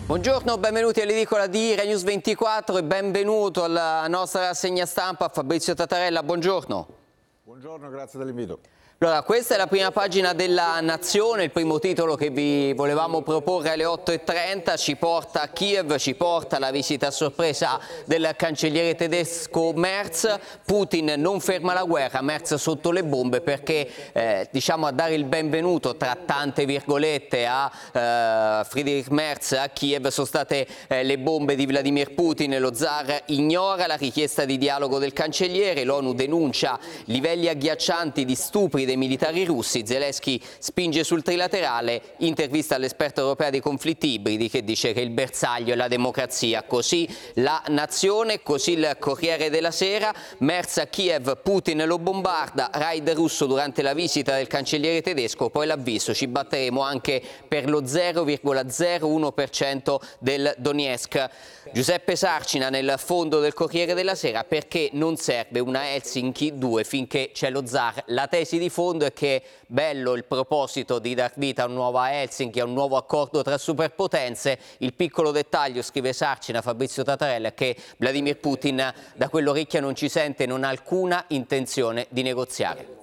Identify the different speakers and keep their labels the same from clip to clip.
Speaker 1: Buongiorno, benvenuti all'edicola di Rai News 24 e benvenuto alla nostra rassegna stampa Fabrizio Tattarella, buongiorno.
Speaker 2: Buongiorno, grazie dell'invito.
Speaker 1: Allora, questa è la prima pagina della Nazione, il primo titolo che vi volevamo proporre alle 8:30 ci porta a Kiev, ci porta alla visita a sorpresa del cancelliere tedesco Merz. Putin non ferma la guerra, Merz sotto le bombe perché diciamo a dare il benvenuto tra tante virgolette a Friedrich Merz a Kiev sono state le bombe di Vladimir Putin. Lo zar ignora la richiesta di dialogo del cancelliere, l'ONU denuncia livelli agghiaccianti di stupri dei militari russi, Zelensky spinge sul trilaterale, intervista all'esperto europea dei conflitti ibridi che dice che il bersaglio è la democrazia. Così la Nazione, così il Corriere della Sera, Merz a Kiev, Putin lo bombarda, raid russo durante la visita del cancelliere tedesco, poi l'avviso, ci batteremo anche per lo 0,01% del Donetsk. Giuseppe Sarcina nel fondo del Corriere della Sera, perché non serve una Helsinki 2 finché c'è lo zar. La tesi di fondo è che bello il proposito di dar vita a una nuova Helsinki, a un nuovo accordo tra superpotenze. Il piccolo dettaglio, scrive Sarcina, Fabrizio Tattarella, è che Vladimir Putin da quell'orecchia non ci sente, non ha alcuna intenzione di negoziare.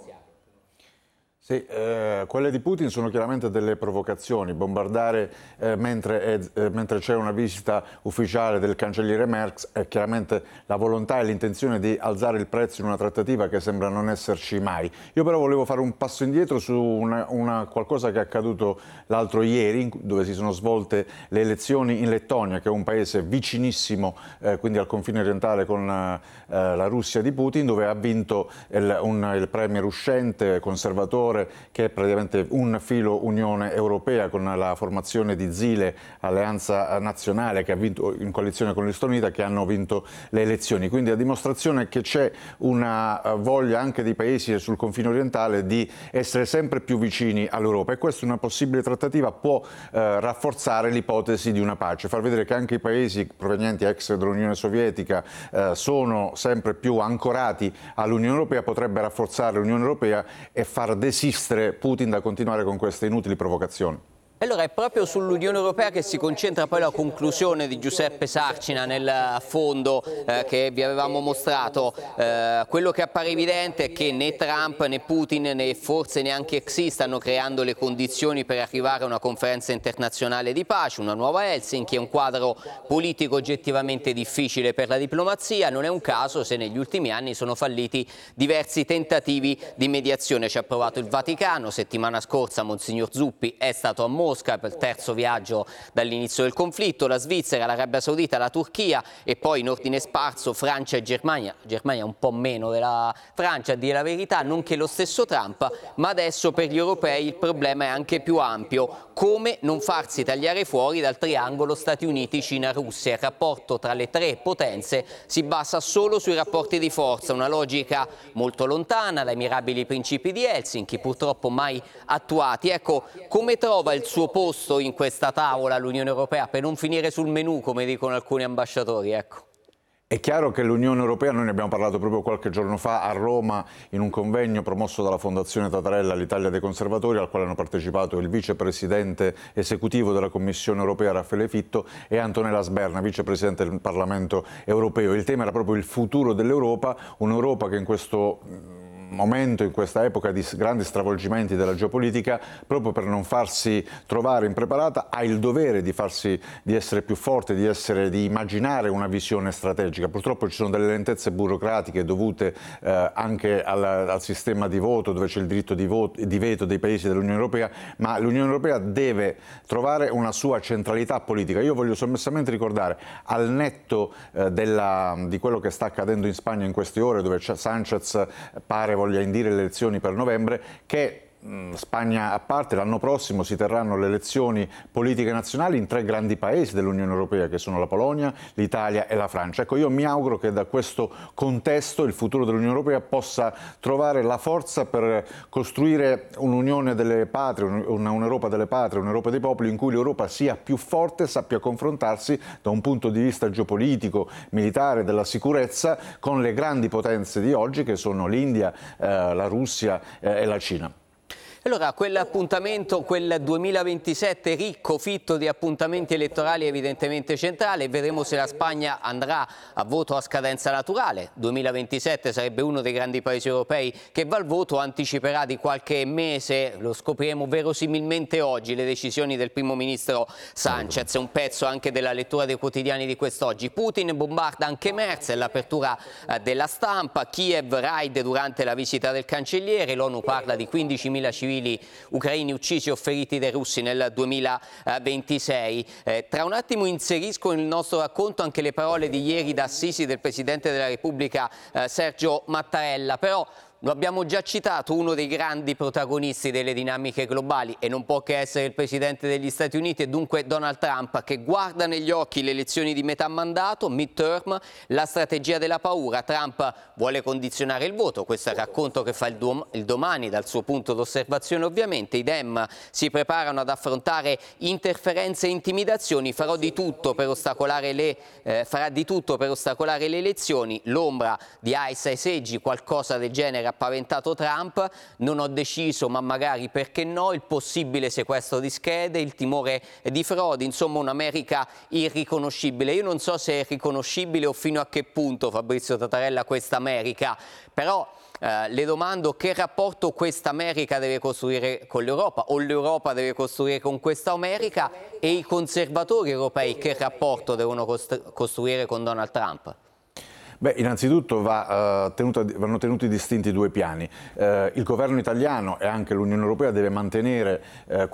Speaker 2: Sì, quelle di Putin sono chiaramente delle provocazioni, bombardare mentre c'è una visita ufficiale del cancelliere Merz è chiaramente la volontà e l'intenzione di alzare il prezzo in una trattativa che sembra non esserci mai. Io però volevo fare un passo indietro su qualcosa che è accaduto l'altro ieri, dove si sono svolte le elezioni in Lettonia, che è un paese vicinissimo, quindi al confine orientale con la Russia di Putin, dove ha vinto il premier uscente, conservatore, che è praticamente un filo Unione Europea con la formazione di Zile, Alleanza Nazionale, che ha vinto in coalizione con l'Estonia, che hanno vinto le elezioni. Quindi a dimostrazione che c'è una voglia anche dei paesi sul confine orientale di essere sempre più vicini all'Europa, e questa una possibile trattativa può rafforzare l'ipotesi di una pace, far vedere che anche i paesi provenienti ex dell'Unione Sovietica sono sempre più ancorati all'Unione Europea, potrebbe rafforzare l'Unione Europea e far desistere Putin da continuare con queste inutili provocazioni.
Speaker 1: Allora è proprio sull'Unione Europea che si concentra poi la conclusione di Giuseppe Sarcina nel fondo che vi avevamo mostrato. Quello che appare evidente è che né Trump né Putin né forse neanche Xi stanno creando le condizioni per arrivare a una conferenza internazionale di pace, una nuova Helsinki. È un quadro politico oggettivamente difficile per la diplomazia, non è un caso se negli ultimi anni sono falliti diversi tentativi di mediazione. Ci ha provato il Vaticano, settimana scorsa Monsignor Zuppi è stato a Mosca per il terzo viaggio dall'inizio del conflitto, la Svizzera, l'Arabia Saudita, la Turchia e poi in ordine sparso Francia e Germania un po' meno della Francia a dire la verità, nonché lo stesso Trump, ma adesso per gli europei il problema è anche più ampio, come non farsi tagliare fuori dal triangolo Stati Uniti, Cina, Russia. Il rapporto tra le tre potenze si basa solo sui rapporti di forza, una logica molto lontana dai mirabili principi di Helsinki, purtroppo mai attuati. Ecco, come trova il suo posto in questa tavola l'Unione Europea per non finire sul menù, come dicono alcuni ambasciatori, ecco.
Speaker 2: È chiaro che l'Unione Europea, noi ne abbiamo parlato proprio qualche giorno fa a Roma in un convegno promosso dalla Fondazione Tattarella, l'Italia dei Conservatori, al quale hanno partecipato il vicepresidente esecutivo della Commissione Europea Raffaele Fitto e Antonella Sberna, vicepresidente del Parlamento Europeo. Il tema era proprio il futuro dell'Europa, un'Europa che in questo momento, in questa epoca di grandi stravolgimenti della geopolitica, proprio per non farsi trovare impreparata, ha il dovere di essere più forte, di immaginare una visione strategica. Purtroppo ci sono delle lentezze burocratiche dovute anche al sistema di voto, dove c'è il diritto di veto dei paesi dell'Unione Europea, ma l'Unione Europea deve trovare una sua centralità politica. Io voglio sommessamente ricordare, al netto di quello che sta accadendo in Spagna in queste ore, dove Sánchez pare voglia indire le elezioni per novembre, che Spagna a parte, l'anno prossimo si terranno le elezioni politiche nazionali in tre grandi paesi dell'Unione Europea, che sono la Polonia, l'Italia e la Francia. Ecco, io mi auguro che da questo contesto il futuro dell'Unione Europea possa trovare la forza per costruire un'unione delle patrie, un'Europa delle patrie, un'Europa dei popoli, in cui l'Europa sia più forte, sappia confrontarsi da un punto di vista geopolitico, militare, della sicurezza, con le grandi potenze di oggi, che sono l'India, la Russia e la Cina.
Speaker 1: Allora, quell'appuntamento, quel 2027 ricco, fitto di appuntamenti elettorali è evidentemente centrale. Vedremo se la Spagna andrà a voto a scadenza naturale. 2027 sarebbe uno dei grandi paesi europei che va al voto, anticiperà di qualche mese, lo scopriremo verosimilmente oggi, le decisioni del primo ministro Sanchez. Un pezzo anche della lettura dei quotidiani di quest'oggi. Putin bombarda anche Merz, è l'apertura della Stampa. Kiev, raid durante la visita del cancelliere. L'ONU parla di 15.000 civili ucraini uccisi o feriti dai russi nel 2026. Tra un attimo inserisco nel nostro racconto anche le parole di ieri da Assisi del Presidente della Repubblica Sergio Mattarella, però lo abbiamo già citato, uno dei grandi protagonisti delle dinamiche globali e non può che essere il Presidente degli Stati Uniti e dunque Donald Trump, che guarda negli occhi le elezioni di metà mandato, midterm, la strategia della paura. Trump vuole condizionare il voto, questo è il racconto che fa il Domani dal suo punto d'osservazione ovviamente. I Dem si preparano ad affrontare interferenze e intimidazioni, farà di tutto per ostacolare le elezioni. L'ombra di ICE ai seggi, qualcosa del genere ha paventato Trump. Non ho deciso, ma magari perché no, il possibile sequestro di schede, il timore di frodi, insomma un'America irriconoscibile. Io non so se è riconoscibile o fino a che punto, Fabrizio Tatarella, questa America, però le domando che rapporto questa America deve costruire con l'Europa o l'Europa deve costruire con questa America, e i conservatori europei che rapporto devono costruire con Donald Trump?
Speaker 2: Beh, innanzitutto vanno tenuti distinti due piani. Il governo italiano e anche l'Unione Europea deve mantenere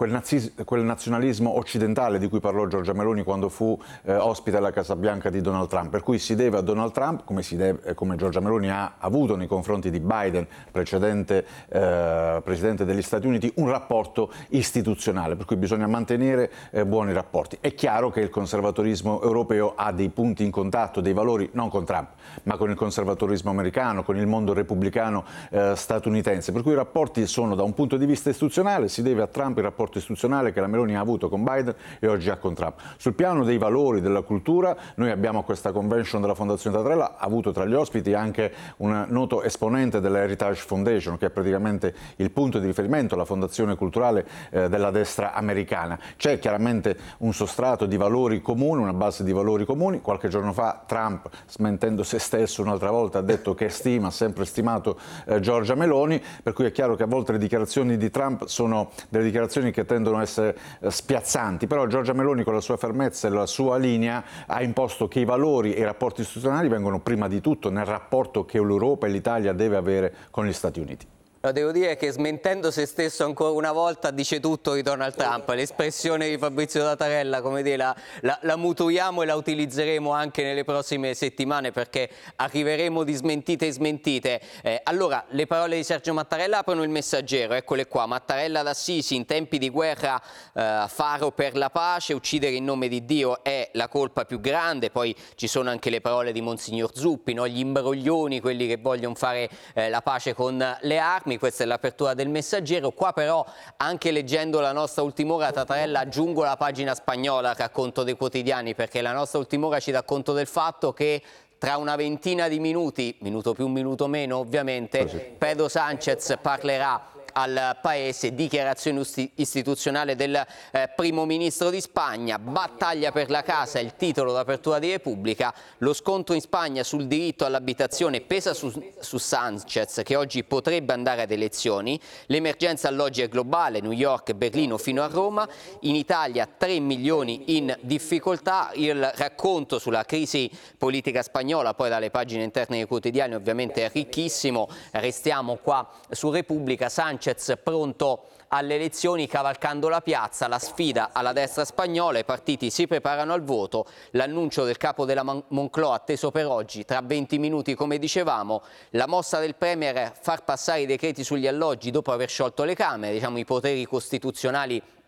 Speaker 2: quel nazionalismo occidentale di cui parlò Giorgia Meloni quando fu ospite alla Casa Bianca di Donald Trump, per cui si deve a Donald Trump, come Giorgia Meloni ha avuto nei confronti di Biden, precedente Presidente degli Stati Uniti, un rapporto istituzionale, per cui bisogna mantenere buoni rapporti. È chiaro che il conservatorismo europeo ha dei punti in contatto, dei valori, non con Trump, ma con il conservatorismo americano, con il mondo repubblicano statunitense, per cui i rapporti sono, da un punto di vista istituzionale, si deve a Trump il rapporto istituzionale che la Meloni ha avuto con Biden e oggi ha con Trump. Sul piano dei valori, della cultura, noi abbiamo a questa convention della Fondazione Tatarella avuto tra gli ospiti anche un noto esponente della Heritage Foundation, che è praticamente il punto di riferimento, la fondazione culturale della destra americana. C'è chiaramente un sostrato di valori comuni, una base di valori comuni. Qualche giorno fa Trump, smentendo se stesso un'altra volta, ha detto che ha sempre stimato Giorgia Meloni, per cui è chiaro che a volte le dichiarazioni di Trump sono delle dichiarazioni che tendono a essere spiazzanti, però Giorgia Meloni con la sua fermezza e la sua linea ha imposto che i valori e i rapporti istituzionali vengono prima di tutto nel rapporto che l'Europa e l'Italia deve avere con gli Stati Uniti.
Speaker 1: Devo dire che smentendo se stesso ancora una volta dice tutto di Donald Trump. L'espressione di Fabrizio Tatarella, come dire, la muturiamo e la utilizzeremo anche nelle prossime settimane, perché arriveremo di smentite e smentite. Allora, le parole di Sergio Mattarella aprono il Messaggero, eccole qua. Mattarella d'Assisi: in tempi di guerra faro per la pace, uccidere in nome di Dio è la colpa più grande. Poi ci sono anche le parole di Monsignor Zuppi, no? Gli imbroglioni, quelli che vogliono fare la pace con le armi. Questa è l'apertura del Messaggero. Qua però, anche leggendo la nostra ultim'ora, Tatarella, aggiungo la pagina spagnola al racconto dei quotidiani, perché la nostra ultim'ora ci dà conto del fatto che tra una ventina di minuti, minuto più, minuto meno ovviamente, Pedro Sánchez parlerà al Paese. Dichiarazione istituzionale del primo ministro di Spagna. Battaglia per la casa, il titolo d'apertura di Repubblica. Lo scontro in Spagna sul diritto all'abitazione pesa su Sánchez, che oggi potrebbe andare ad elezioni. L'emergenza alloggi è globale, New York, Berlino fino a Roma. In Italia 3 milioni in difficoltà. Il racconto sulla crisi politica spagnola poi dalle pagine interne dei quotidiani ovviamente è ricchissimo. Restiamo qua su Repubblica. Sánchez pronto alle elezioni, cavalcando la piazza, la sfida alla destra spagnola, i partiti si preparano al voto, l'annuncio del capo della Moncloa atteso per oggi, tra 20 minuti come dicevamo, la mossa del Premier far passare i decreti sugli alloggi dopo aver sciolto le Camere, diciamo i poteri costituzionali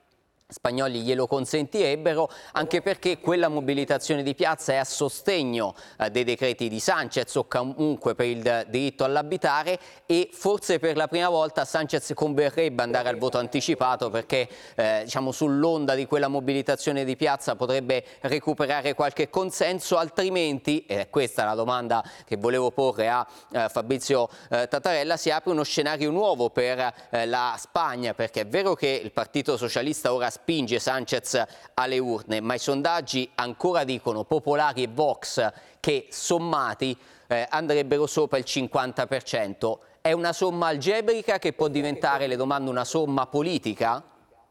Speaker 1: spagnoli glielo consentirebbero, anche perché quella mobilitazione di piazza è a sostegno dei decreti di Sanchez o comunque per il diritto all'abitare, e forse per la prima volta a Sanchez converrebbe andare al voto anticipato, perché diciamo, sull'onda di quella mobilitazione di piazza potrebbe recuperare qualche consenso, altrimenti, e questa è la domanda che volevo porre a Fabrizio Tattarella, si apre uno scenario nuovo per la Spagna, perché è vero che il Partito Socialista ora spinge Sanchez alle urne, ma i sondaggi ancora dicono, Popolari e Vox, che sommati andrebbero sopra il 50%. È una somma algebrica che può diventare, le domando, una somma politica?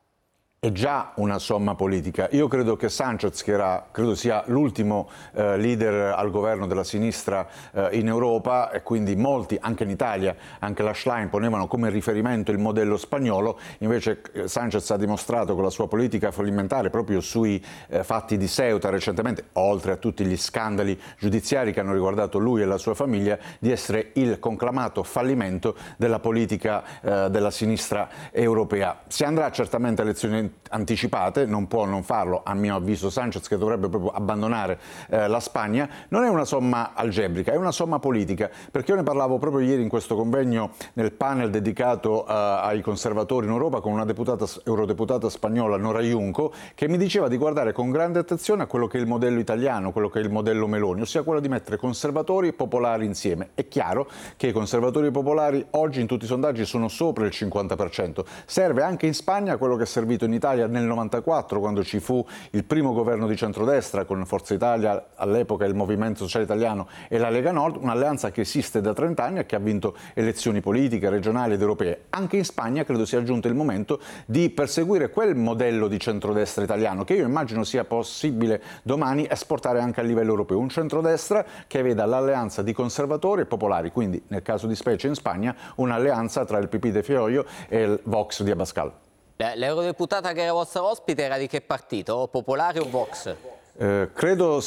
Speaker 2: È già una somma politica. Io credo che Sanchez, che credo sia l'ultimo leader al governo della sinistra in Europa, e quindi molti, anche in Italia, anche la Schlein, ponevano come riferimento il modello spagnolo, invece Sanchez ha dimostrato con la sua politica fallimentare proprio sui fatti di Ceuta recentemente, oltre a tutti gli scandali giudiziari che hanno riguardato lui e la sua famiglia, di essere il conclamato fallimento della politica della sinistra europea. Si andrà certamente a elezioni anticipate, non può non farlo, a mio avviso, Sanchez, che dovrebbe proprio abbandonare la Spagna. Non è una somma algebrica, è una somma politica, perché io ne parlavo proprio ieri in questo convegno nel panel dedicato ai conservatori in Europa con una eurodeputata spagnola, Nora Junco, che mi diceva di guardare con grande attenzione a quello che è il modello italiano, quello che è il modello Meloni, ossia quello di mettere conservatori e popolari insieme. È chiaro che i conservatori e popolari oggi in tutti i sondaggi sono sopra il 50%. Serve anche in Spagna quello che è servito in Italia nel 94, quando ci fu il primo governo di centrodestra con Forza Italia, all'epoca il Movimento Sociale Italiano e la Lega Nord, un'alleanza che esiste da 30 anni e che ha vinto elezioni politiche, regionali ed europee. Anche in Spagna credo sia giunto il momento di perseguire quel modello di centrodestra italiano, che io immagino sia possibile domani esportare anche a livello europeo. Un centrodestra che veda l'alleanza di conservatori e popolari, quindi nel caso di specie in Spagna un'alleanza tra il PP de Fiollo e il Vox di Abascal.
Speaker 1: L'eurodeputata che era vostra ospite era di che partito? Popolare o Vox?
Speaker 2: Credo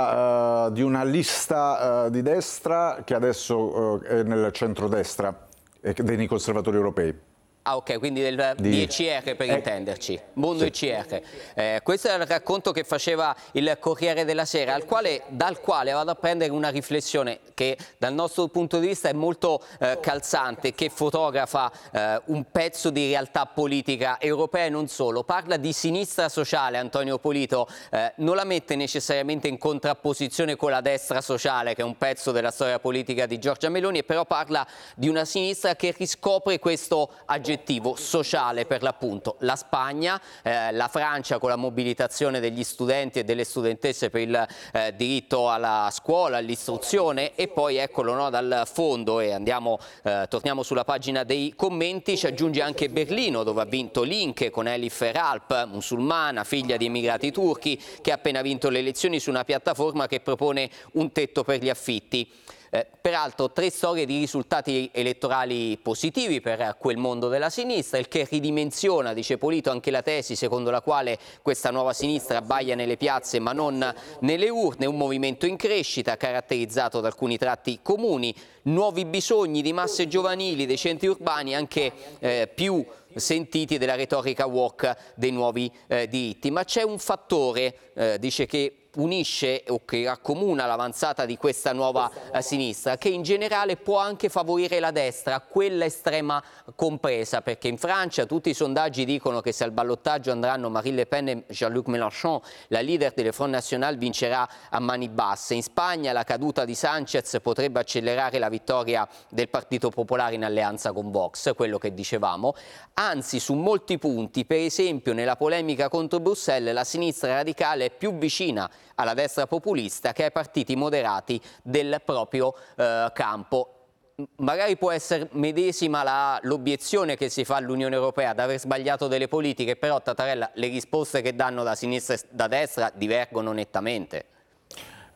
Speaker 2: sia di una lista di destra che adesso è nel centrodestra, dei conservatori europei.
Speaker 1: Ah, ok, quindi di ECR per intenderci, mondo sì. ECR. Questo è il racconto che faceva il Corriere della Sera, dal quale vado a prendere una riflessione che dal nostro punto di vista è molto calzante, che fotografa un pezzo di realtà politica europea e non solo. Parla di sinistra sociale, Antonio Polito, non la mette necessariamente in contrapposizione con la destra sociale, che è un pezzo della storia politica di Giorgia Meloni, e però parla di una sinistra che riscopre questo aggettivo sociale, per l'appunto. La Spagna, la Francia con la mobilitazione degli studenti e delle studentesse per il diritto alla scuola, all'istruzione, e poi eccolo, no, dal fondo, e torniamo sulla pagina dei commenti, ci aggiunge anche Berlino, dove ha vinto Linke con Elif Ralp, musulmana, figlia di immigrati turchi, che ha appena vinto le elezioni su una piattaforma che propone un tetto per gli affitti. Peraltro 3 storie di risultati elettorali positivi per quel mondo della sinistra, il che ridimensiona, dice Polito, anche la tesi secondo la quale questa nuova sinistra abbaglia nelle piazze ma non nelle urne, un movimento in crescita caratterizzato da alcuni tratti comuni, nuovi bisogni di masse giovanili, dei centri urbani anche più sentiti della retorica woke dei nuovi diritti. Ma c'è un fattore, dice, che unisce o che accomuna l'avanzata di questa nuova sinistra, che in generale può anche favorire la destra, quella estrema compresa, perché in Francia tutti i sondaggi dicono che se al ballottaggio andranno Marine Le Pen e Jean-Luc Mélenchon, la leader del Front National vincerà a mani basse. In Spagna la caduta di Sanchez potrebbe accelerare la vittoria del Partito Popolare in alleanza con Vox, quello che dicevamo. Anzi, su molti punti, per esempio nella polemica contro Bruxelles, la sinistra radicale è più vicina alla destra populista che ai partiti moderati del proprio campo. Magari può essere medesima l'obiezione che si fa all'Unione Europea ad aver sbagliato delle politiche, però Tattarella, le risposte che danno da sinistra e da destra divergono nettamente.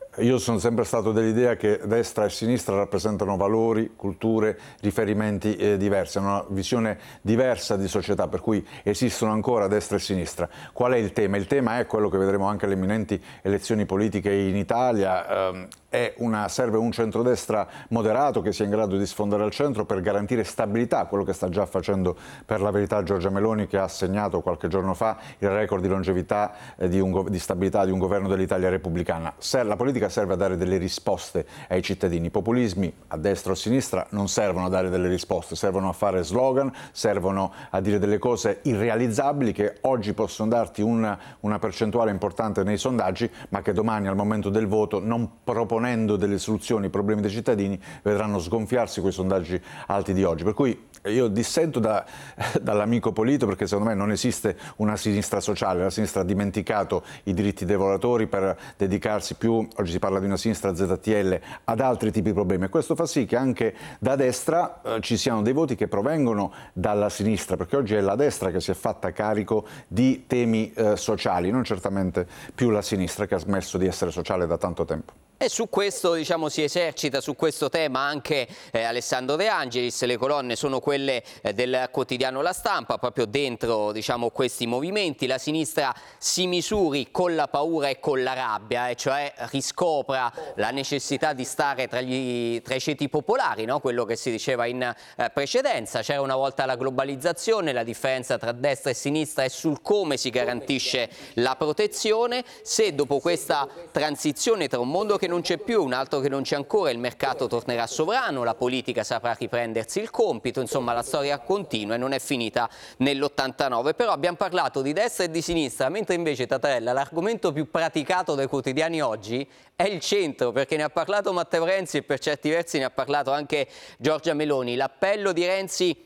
Speaker 2: Io sono sempre stato dell'idea che destra e sinistra rappresentano valori, culture, riferimenti diversi, hanno una visione diversa di società, per cui esistono ancora destra e sinistra. Qual è il tema? Il tema è quello che vedremo anche alle imminenti elezioni politiche in Italia. Serve un centrodestra moderato che sia in grado di sfondare al centro per garantire stabilità, quello che sta già facendo per la verità Giorgia Meloni, che ha segnato qualche giorno fa il record di longevità di stabilità di un governo dell'Italia repubblicana. La politica serve a dare delle risposte ai cittadini. I populismi a destra o a sinistra non servono a dare delle risposte, servono a fare slogan, servono a dire delle cose irrealizzabili che oggi possono darti una percentuale importante nei sondaggi, ma che domani al momento del voto, non proponendo delle soluzioni ai problemi dei cittadini, vedranno sgonfiarsi quei sondaggi alti di oggi. Per cui io dissento dall'amico Polito, perché secondo me non esiste una sinistra sociale. La sinistra ha dimenticato i diritti dei lavoratori per dedicarsi più, oggi si parla di una sinistra ZTL, ad altri tipi di problemi, e questo fa sì che anche da destra ci siano dei voti che provengono dalla sinistra, perché oggi è la destra che si è fatta carico di temi sociali, non certamente più la sinistra, che ha smesso di essere sociale da tanto tempo.
Speaker 1: E su questo, diciamo, si esercita su questo tema anche Alessandro De Angelis. Le colonne sono quelle del quotidiano La Stampa, proprio dentro, diciamo, questi movimenti. La sinistra si misuri con la paura e con la rabbia, cioè riscopra la necessità di stare tra i ceti popolari, no? Quello che si diceva in precedenza. C'era una volta la globalizzazione, la differenza tra destra e sinistra è sul come si garantisce la protezione. Se dopo questa transizione tra un mondo che non c'è più, un altro che non c'è ancora, il mercato tornerà sovrano, la politica saprà riprendersi il compito, insomma la storia continua e non è finita nell'89. Però abbiamo parlato di destra e di sinistra, mentre invece, Tatarella, l'argomento più praticato dai quotidiani oggi è il centro, perché ne ha parlato Matteo Renzi e per certi versi ne ha parlato anche Giorgia Meloni. L'appello di Renzi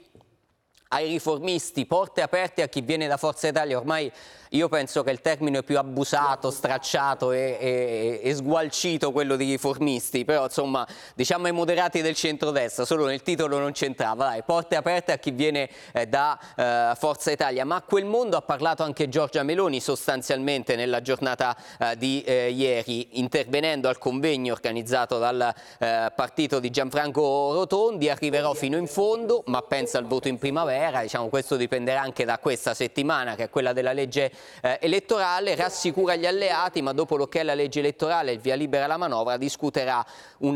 Speaker 1: ai riformisti, porte aperte a chi viene da Forza Italia. Ormai io penso che il termine più abusato, stracciato e sgualcito quello di riformisti, però insomma diciamo ai moderati del centrodestra, solo nel titolo non c'entrava. Dai, porte aperte a chi viene da Forza Italia. Ma a quel mondo ha parlato anche Giorgia Meloni sostanzialmente nella giornata di ieri, intervenendo al convegno organizzato dal partito di Gianfranco Rotondi. Arriverò fino in fondo, ma pensa al voto in primavera. Diciamo, questo dipenderà anche da questa settimana, che è quella della legge elettorale. Rassicura gli alleati, ma dopo l'ok alla legge elettorale e il via libera alla manovra discuterà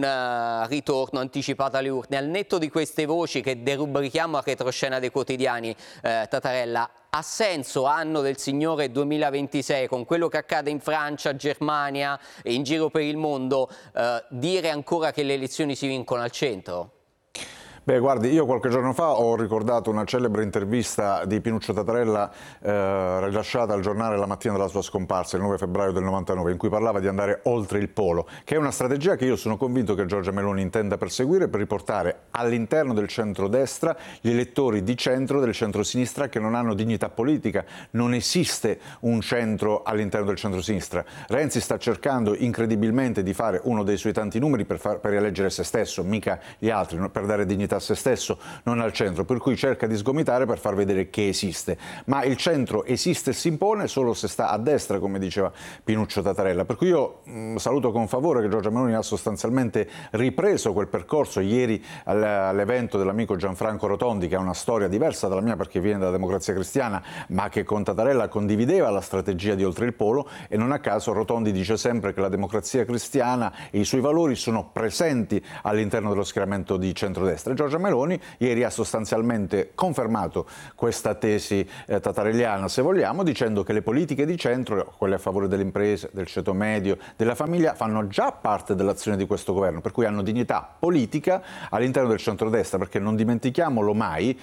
Speaker 1: un ritorno anticipato alle urne. Al netto di queste voci che derubrichiamo a retroscena dei quotidiani, Tatarella, ha senso, anno del Signore 2026, con quello che accade in Francia, Germania e in giro per il mondo, dire ancora che le elezioni si vincono al centro?
Speaker 2: Beh, guardi, io qualche giorno fa ho ricordato una celebre intervista di Pinuccio Tatarella rilasciata al giornale la mattina della sua scomparsa, il 9 febbraio del 99, in cui parlava di andare oltre il polo, che è una strategia che io sono convinto che Giorgia Meloni intenda perseguire per riportare all'interno del centrodestra gli elettori di centro, del centrosinistra, che non hanno dignità politica. Non esiste un centro all'interno del centrosinistra. Renzi sta cercando incredibilmente di fare uno dei suoi tanti numeri per rieleggere se stesso, mica gli altri, per dare dignità a se stesso, non al centro, per cui cerca di sgomitare per far vedere che esiste. Ma il centro esiste e si impone solo se sta a destra, come diceva Pinuccio Tatarella. Per cui io saluto con favore che Giorgia Meloni ha sostanzialmente ripreso quel percorso ieri all'evento dell'amico Gianfranco Rotondi, che ha una storia diversa dalla mia perché viene dalla Democrazia Cristiana, ma che con Tatarella condivideva la strategia di oltre il polo, e non a caso Rotondi dice sempre che la Democrazia Cristiana e i suoi valori sono presenti all'interno dello schieramento di centrodestra. Giorgia Meloni ieri ha sostanzialmente confermato questa tesi tatarelliana, se vogliamo, dicendo che le politiche di centro, quelle a favore delle imprese, del ceto medio, della famiglia, fanno già parte dell'azione di questo governo, per cui hanno dignità politica all'interno del centrodestra, perché non dimentichiamolo mai,